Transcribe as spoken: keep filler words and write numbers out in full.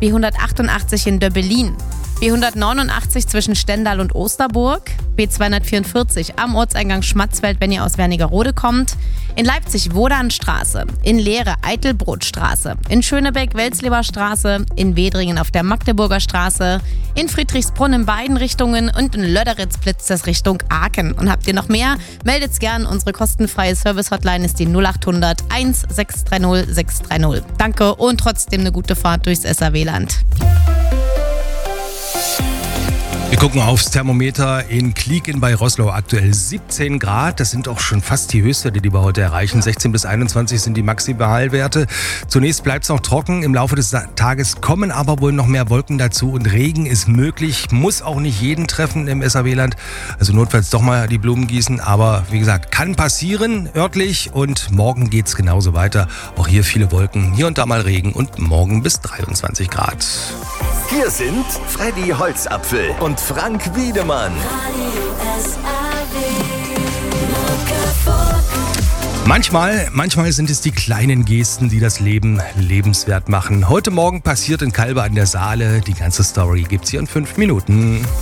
B hundertachtundachtzig in Döbbelin, B hundertneunundachtzig zwischen Stendal und Osterburg, B zweihundertvierundvierzig am Ortseingang Schmatzfeld, wenn ihr aus Wernigerode kommt, in Leipzig Wodanstraße, in Lehre Eitelbrotstraße, in Schönebeck Welzleberstraße, in Wedringen auf der Magdeburger Straße, in Friedrichsbrunn in beiden Richtungen und in Löderitz blitzt das Richtung Aachen. Und habt ihr noch mehr? Meldet's gern. Unsere kostenfreie Service-Hotline ist die null achthundert sechshundertzwanzig sechshundertdreißig. Danke und trotzdem eine gute Fahrt durchs S A W-Land. Wir gucken aufs Thermometer in Klieken bei Roßlau, aktuell siebzehn Grad. Das sind auch schon fast die Höchstwerte, die wir heute erreichen. sechzehn bis einundzwanzig sind die Maximalwerte. Zunächst bleibt es noch trocken. Im Laufe des Tages kommen aber wohl noch mehr Wolken dazu und Regen ist möglich. Muss auch nicht jeden treffen im S A W-Land. Also notfalls doch mal die Blumen gießen. Aber wie gesagt, kann passieren örtlich und morgen geht es genauso weiter. Auch hier viele Wolken, hier und da mal Regen und morgen bis dreiundzwanzig Grad. Hier sind Freddy Holzapfel und Frank Wiedemann. Manchmal, manchmal sind es die kleinen Gesten, die das Leben lebenswert machen. Heute Morgen passiert in Kalbe an der Saale. Die ganze Story gibt's hier in fünf Minuten.